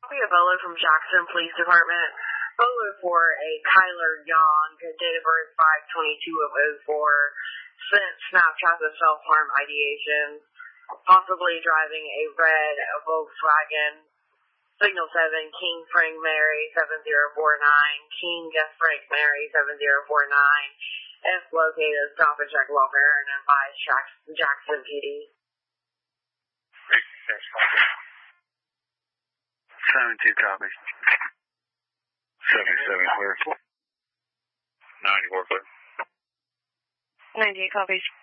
copy of Bolo from Jackson Police Department. Bolo for a Kyler Young, date of birth 5/22/04, sent snapshots of self-harm ideation, possibly driving a red Volkswagen. Signal 7, King Frank Mary 7049, King Frank Mary 7049. If located, stop and check welfare and advise Jackson PD. 72 copy. 77 clear. 94 clear. 98 copies.